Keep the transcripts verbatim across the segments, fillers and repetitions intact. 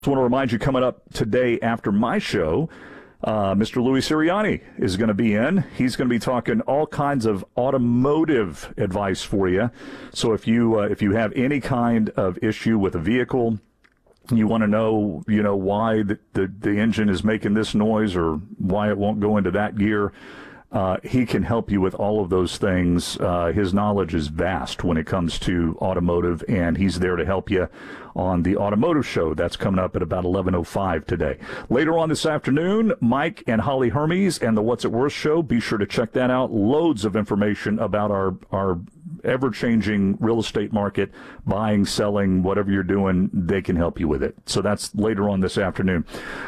I want to remind you, coming up today after my show, uh, Mister Louis Sirianni is going to be in. He's going to be talking all kinds of automotive advice for you. So if you uh, if you have any kind of issue with a vehicle, you want to know, you know, why the, the, the engine is making this noise or why it won't go into that gear, uh, he can help you with all of those things. Uh, his knowledge is vast when it comes to automotive, and he's there to help you on the Automotive Show. That's coming up at about eleven oh five today. Later on this afternoon, Mike and Holly Hermes and the What's It Worth Show. Be sure to check that out. Loads of information about our, our ever-changing real estate market, buying, selling, whatever you're doing, they can help you with it. So that's later on this afternoon.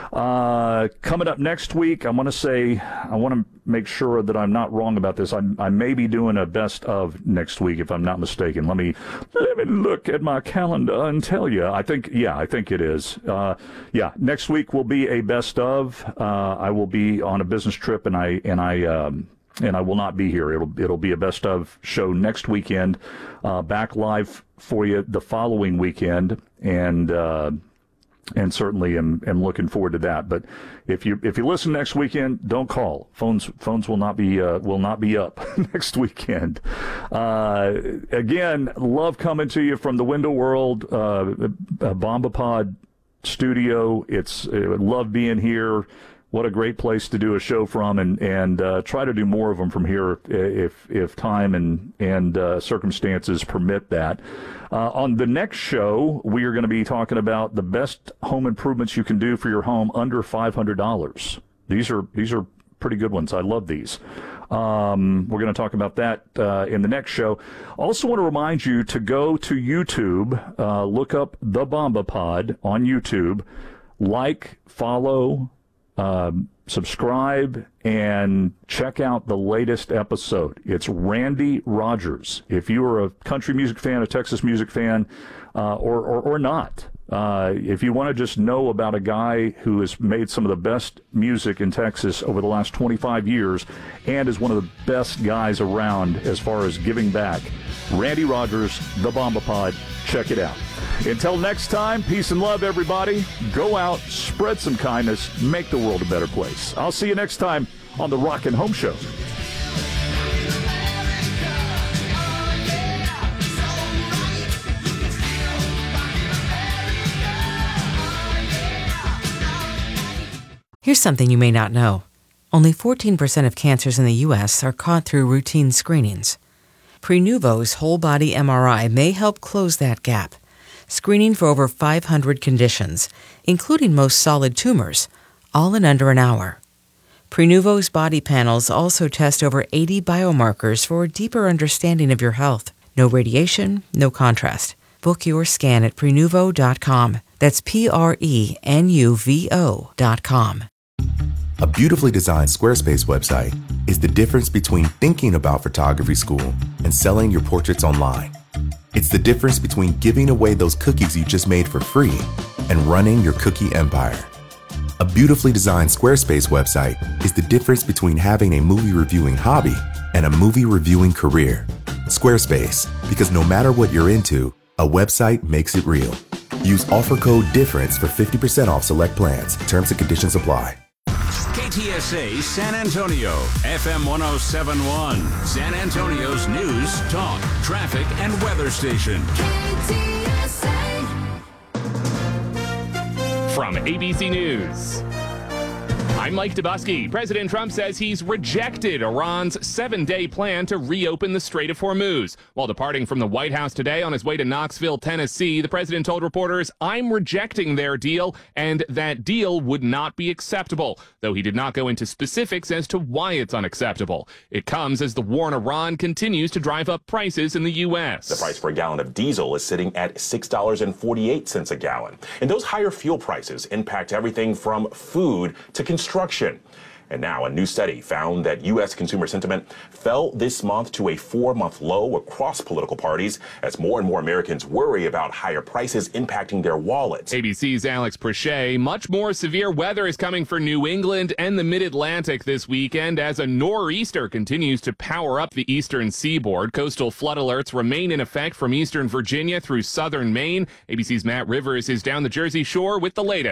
Uh, coming up next week, I want to say, I want to make sure that I'm not wrong about this. I, I may be doing a best of next week, if I'm not mistaken. Let me, let me look at my calendar and tell you. I think, yeah, I think it is. Uh, yeah, next week will be a best of. Uh, I will be on a business trip, and I, and I, um, and I will not be here. It'll it'll be a best of show next weekend, uh, back live for you the following weekend, and uh, and certainly am, am looking forward to that. But if you if you listen next weekend, don't call. Phones phones will not be uh, will not be up next weekend. Uh, again, love coming to you from the Window World uh, Bombapod studio. It's uh, love being here. What a great place to do a show from, and and uh, try to do more of them from here if if time and and uh, circumstances permit that. Uh, on the next show, we are going to be talking about the best home improvements you can do for your home under five hundred dollars. These are these are pretty good ones. I love these. Um, we're going to talk about that uh, in the next show. Also want to remind you to go to YouTube, uh, look up The Bombapod on YouTube, like, follow, Um, subscribe, and check out the latest episode. It's Randy Rogers. If you are a country music fan, a Texas music fan, uh, or, or, or not, uh, if you want to just know about a guy who has made some of the best music in Texas over the last twenty-five years and is one of the best guys around as far as giving back, Randy Rogers, The Bombapod. Check it out. Until next time, peace and love, everybody. Go out, spread some kindness, make the world a better place. I'll see you next time on the Rockin' Home Show. Here's something you may not know. Only fourteen percent of cancers in the U S are caught through routine screenings. Prenuvo's whole-body M R I may help close that gap, screening for over five hundred conditions, including most solid tumors, all in under an hour. Prenuvo's body panels also test over eighty biomarkers for a deeper understanding of your health. No radiation, no contrast. Book your scan at Prenuvo dot com. That's P R E N U V O dot com. A beautifully designed Squarespace website is the difference between thinking about photography school and selling your portraits online. It's the difference between giving away those cookies you just made for free and running your cookie empire. A beautifully designed Squarespace website is the difference between having a movie reviewing hobby and a movie reviewing career. Squarespace, because no matter what you're into, a website makes it real. Use offer code DIFFERENCE for fifty percent off select plans. Terms and conditions apply. K T S A San Antonio, F M one oh seven point one, San Antonio's news, talk, traffic, and weather station. K T S A. From A B C News, I'm Mike Dubusky. President Trump says he's rejected Iran's seven-day plan to reopen the Strait of Hormuz. While departing from the White House today on his way to Knoxville, Tennessee, the president told reporters, "I'm rejecting their deal, and that deal would not be acceptable," though he did not go into specifics as to why it's unacceptable. It comes as the war in Iran continues to drive up prices in the U S. The price for a gallon of diesel is sitting at six dollars and forty-eight cents a gallon. And those higher fuel prices impact everything from food to construction. construction. And now a new study found that U S consumer sentiment fell this month to a four-month low across political parties as more and more Americans worry about higher prices impacting their wallets. A B C's Alex Prochet. Much more severe weather is coming for New England and the Mid-Atlantic this weekend as a nor'easter continues to power up the eastern seaboard. Coastal flood alerts remain in effect from eastern Virginia through southern Maine. A B C's Matt Rivers is down the Jersey Shore with the latest.